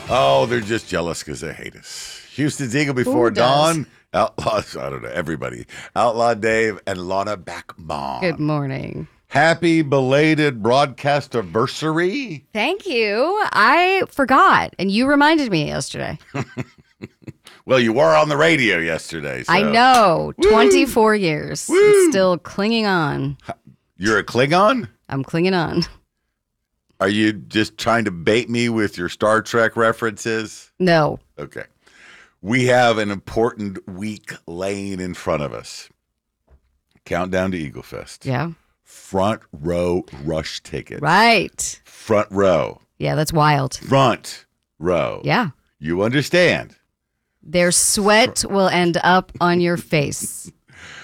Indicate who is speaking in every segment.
Speaker 1: Oh, they're just jealous because they hate us. Houston's Eagle before dawn. Outlaws, I don't know, everybody. Outlaw Dave and Lana Backbone.
Speaker 2: Good morning.
Speaker 1: Happy belated broadcast anniversary.
Speaker 2: Thank you. I forgot, and you reminded me yesterday.
Speaker 1: Well, you were on the radio yesterday. So.
Speaker 2: I know. Woo! 24 years.
Speaker 1: Woo!
Speaker 2: I'm still clinging on.
Speaker 1: You're a Klingon?
Speaker 2: I'm clinging on.
Speaker 1: Are you just trying to bait me with your Star Trek references?
Speaker 2: No.
Speaker 1: Okay. We have an important week laying in front of us. Countdown to Eagle Fest.
Speaker 2: Yeah.
Speaker 1: Front row rush tickets.
Speaker 2: Right.
Speaker 1: Front row.
Speaker 2: Yeah, that's wild.
Speaker 1: Front row.
Speaker 2: Yeah.
Speaker 1: You understand.
Speaker 2: Their sweat will end up on your face.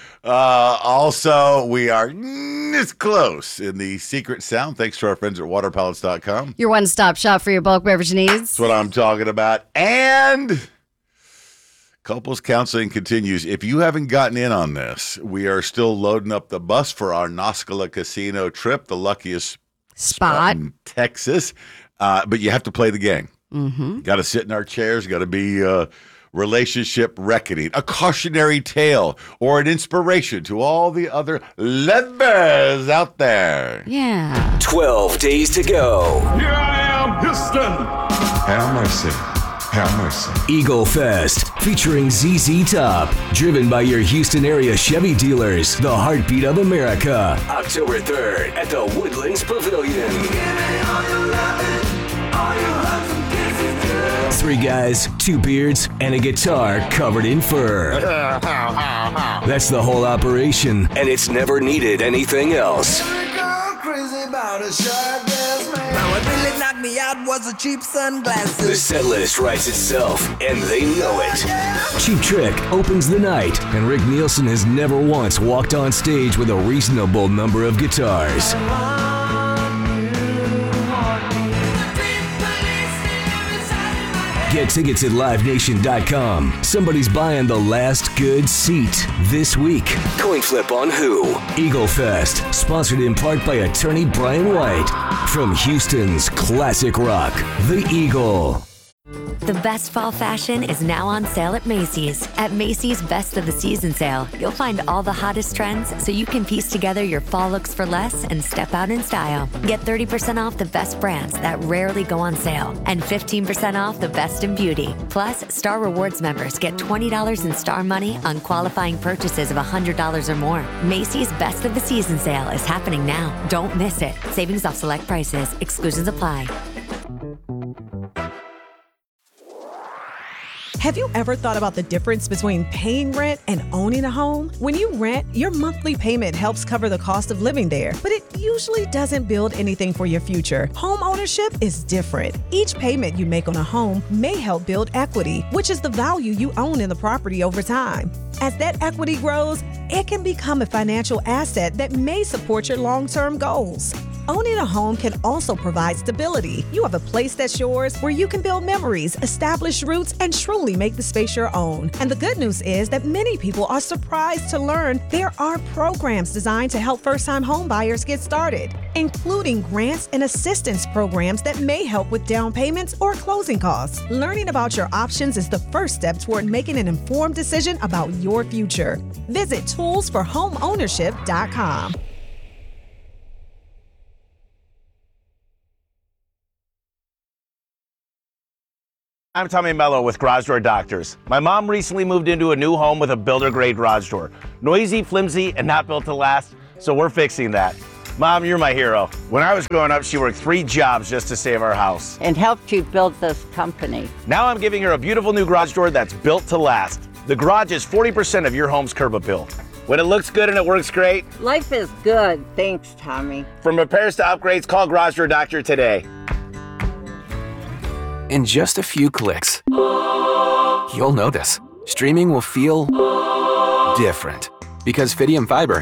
Speaker 1: Also, we are this close in the secret sound, thanks to our friends at waterpallets.com.
Speaker 2: Your one-stop shop for your bulk beverage needs.
Speaker 1: That's what I'm talking about. And couples counseling continues. If you haven't gotten in on this, we are still loading up the bus for our Noscala Casino trip, the luckiest spot in Texas. But you have to play the game. Mm-hmm. Got to sit in our chairs. Got to be relationship reckoning, a cautionary tale, or an inspiration to all the other lovers out there.
Speaker 2: Yeah.
Speaker 3: 12 days to go.
Speaker 4: Here I am, Houston.
Speaker 5: Have mercy. Have mercy.
Speaker 3: Eagle Fest, featuring ZZ Top, driven by your Houston area Chevy dealers, the heartbeat of America. October 3rd at the Woodlands Pavilion. 3 guys, 2 beards, and a guitar covered in fur. That's the whole operation, and it's never needed anything else.
Speaker 6: What really knocked me out was a cheap sunglasses.
Speaker 3: The set list writes itself, and they know it. Cheap Trick opens the night, and Rick Nielsen has never once walked on stage with a reasonable number of guitars. Get tickets at LiveNation.com. Somebody's buying the last good seat this week. Coin flip on who? Eagle Fest, sponsored in part by attorney Brian White. From Houston's classic rock, The Eagle.
Speaker 7: The best fall fashion is now on sale at Macy's. At Macy's Best of the Season sale, you'll find all the hottest trends so you can piece together your fall looks for less and step out in style. Get 30% off the best brands that rarely go on sale and 15% off the best in beauty. Plus, Star Rewards members get $20 in Star money on qualifying purchases of $100 or more. Macy's Best of the Season sale is happening now. Don't miss it. Savings off select prices. Exclusions apply.
Speaker 8: Have you ever thought about the difference between paying rent and owning a home? When you rent, your monthly payment helps cover the cost of living there, but it usually doesn't build anything for your future. Home ownership is different. Each payment you make on a home may help build equity, which is the value you own in the property over time. As that equity grows, it can become a financial asset that may support your long-term goals. Owning a home can also provide stability. You have a place that's yours where you can build memories, establish roots, and truly make the space your own. And the good news is that many people are surprised to learn there are programs designed to help first-time home buyers get started, including grants and assistance programs that may help with down payments or closing costs. Learning about your options is the first step toward making an informed decision about your future. Visit toolsforhomeownership.com.
Speaker 9: I'm Tommy Mello with Garage Door Doctors. My mom recently moved into a new home with a builder-grade garage door. Noisy, flimsy, and not built to last, so we're fixing that. Mom, you're my hero. When I was growing up, she worked 3 jobs just to save our house.
Speaker 10: And helped you build this company.
Speaker 9: Now I'm giving her a beautiful new garage door that's built to last. The garage is 40% of your home's curb appeal. When it looks good and it works great.
Speaker 10: Life is good. Thanks, Tommy.
Speaker 9: From repairs to upgrades, call Garage Door Doctor today.
Speaker 11: In just a few clicks, you'll know this. Streaming will feel different because Fidium Fiber